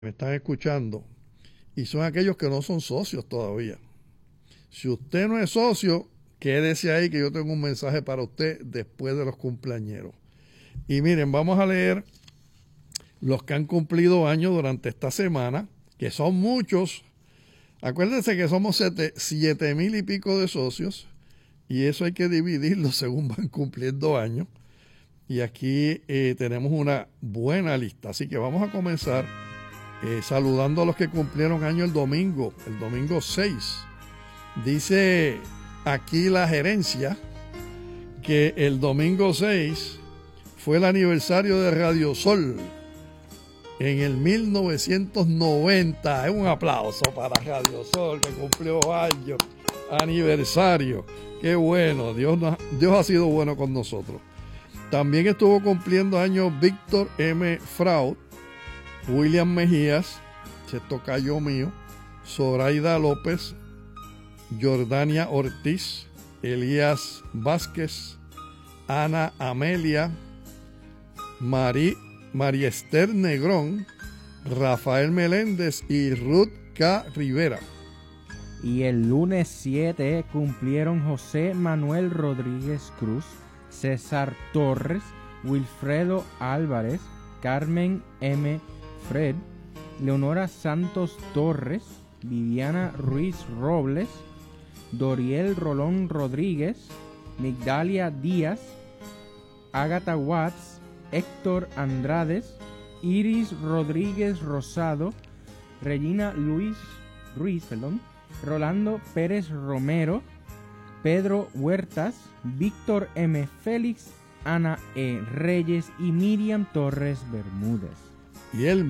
me están escuchando y son aquellos que no son socios todavía. Si usted no es socio, quédese ahí que yo tengo un mensaje para usted después de los cumpleañeros. Y miren, vamos a leer los que han cumplido años durante esta semana, que son muchos. Acuérdense que somos 7,000 y pico de socios y eso hay que dividirlo según van cumpliendo años. Y aquí tenemos una buena lista, así que vamos a comenzar saludando a los que cumplieron año el domingo 6. Dice aquí la gerencia que el domingo 6 fue el aniversario de Radio Sol en el 1990. Un aplauso para Radio Sol que cumplió años, aniversario. Qué bueno, Dios ha sido bueno con nosotros. También estuvo cumpliendo años Víctor M. Fraud, William Mejías, tocayo mío, Zoraida López, Jordania Ortiz, Elías Vázquez, Ana Amelia, María Esther Negrón, Rafael Meléndez y Ruth K. Rivera. Y el lunes 7 cumplieron José Manuel Rodríguez Cruz, César Torres, Wilfredo Álvarez, Carmen M. Fred, Leonora Santos Torres, Viviana Ruiz Robles, Doriel Rolón Rodríguez, Migdalia Díaz, Ágata Watts, Héctor Andrades, Iris Rodríguez Rosado, Regina Ruiz, Rolando Pérez Romero, Pedro Huertas, Víctor M. Félix, Ana E. Reyes y Miriam Torres Bermúdez. Y el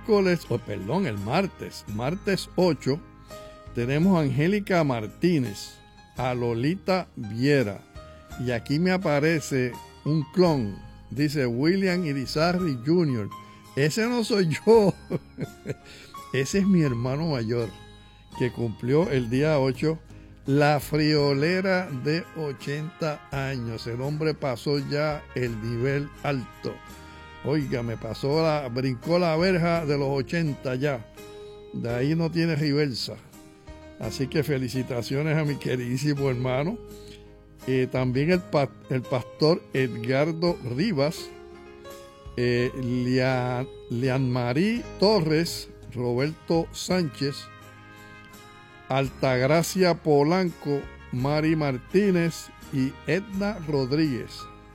martes 8, tenemos a Angélica Martínez, a Lolita Viera. Y aquí me aparece un clon, dice William Irizarry Jr. Ese no soy yo, ese es mi hermano mayor, que cumplió el día 8, la friolera de 80 años. El hombre pasó ya el nivel alto. Oiga, brincó la verja de los 80 ya. De ahí no tiene reversa. Así que felicitaciones a mi queridísimo hermano. También el pastor Edgardo Rivas, Lianmarí Torres, Roberto Sánchez, Altagracia Polanco, Mari Martínez y Edna Rodríguez.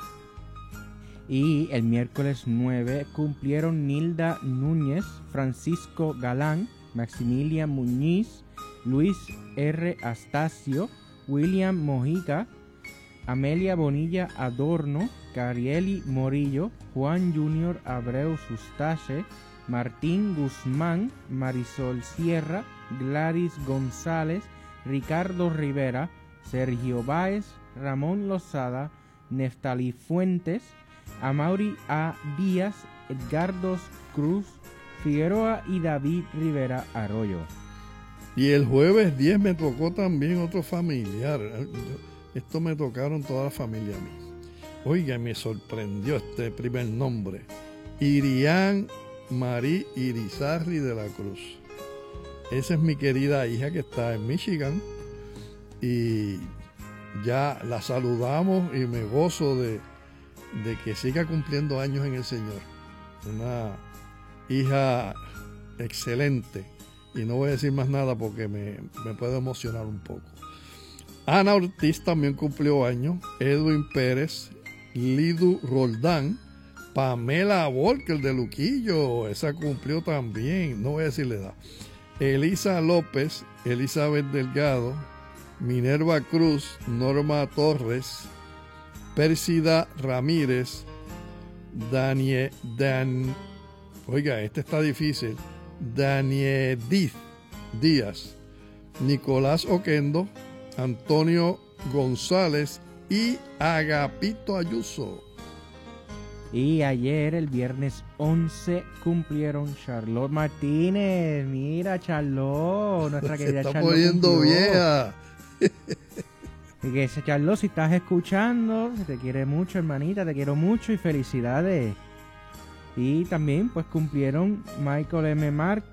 Y el miércoles 9 cumplieron Nilda Núñez, Francisco Galán, Maximilian Muñiz, Luis R. Astacio, William Mojica, Amelia Bonilla Adorno, Carieli Morillo, Juan Junior Abreu Sustache, Martín Guzmán, Marisol Sierra, Gladys González, Ricardo Rivera, Sergio Báez, Ramón Lozada, Neftali Fuentes, Amaury A. Díaz, Edgardo Cruz Figueroa y David Rivera Arroyo. Y el jueves 10 me tocó también otro familiar. Esto me tocaron toda la familia a mí. Oiga, me sorprendió este primer nombre. Irián Marí Irizarry de la Cruz. Esa es mi querida hija que está en Michigan. Y ya la saludamos y me gozo de que siga cumpliendo años en el Señor. Una hija excelente. Y no voy a decir más nada porque me puedo emocionar un poco. Ana Ortiz también cumplió años. Edwin Pérez, Lidu Roldán, Pamela Volker de Luquillo, esa cumplió también, no voy a decir la edad. Elisa López, Elizabeth Delgado, Minerva Cruz, Norma Torres, Pérsida Ramírez, oiga, este está difícil, Daniedith Díaz, Nicolás Oquendo, Antonio González y Agapito Ayuso. Y ayer, el viernes 11, cumplieron Charlotte Martínez. Mira, Charlotte, nuestra querida Charlotte. Se está Charlotte poniendo cumplió. vieja. Y que ese Charlotte, si estás escuchando, se te quiere mucho, hermanita, te quiero mucho y felicidades. Y también pues cumplieron Michael M.